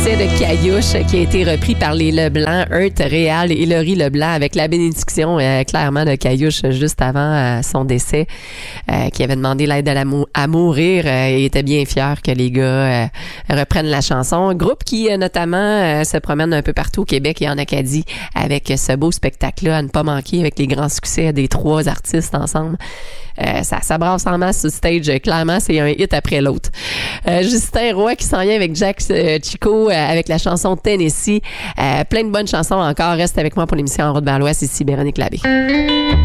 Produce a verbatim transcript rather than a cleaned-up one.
succès de Caillouche qui a été repris par les Leblanc, Earth, Réal et Laurie Leblanc avec la bénédiction euh, clairement de Caillouche juste avant euh, son décès, euh, qui avait demandé l'aide à, la mou- à mourir euh, et était bien fier que les gars euh, reprennent la chanson. Un groupe qui euh, notamment euh, se promène un peu partout au Québec et en Acadie avec ce beau spectacle-là à ne pas manquer avec les grands succès des trois artistes ensemble. Euh, ça, ça brasse en masse sur stage. Clairement, c'est un hit après l'autre. Euh, Justin Roy qui s'en vient avec Jack euh, Chico euh, avec la chanson Tennessee. Euh, plein de bonnes chansons encore. Reste avec moi pour l'émission En route vers l'Ouest. Ici Véronique Labbé.